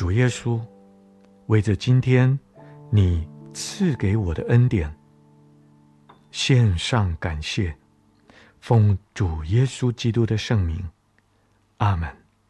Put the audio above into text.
主耶稣，为着今天你赐给我的恩典，献上感谢，奉主耶稣基督的圣名，阿们。